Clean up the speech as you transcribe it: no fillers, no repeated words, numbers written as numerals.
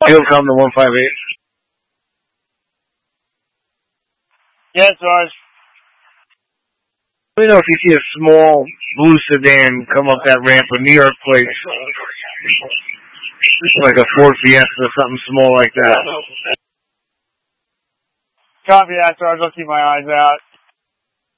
You'll come to 158. Yes, Sarge. Let me know if you see a small blue sedan come up that ramp, a New York place. Like a Ford Fiesta, something small like that. Copy that, Sarge. I'll keep my eyes out.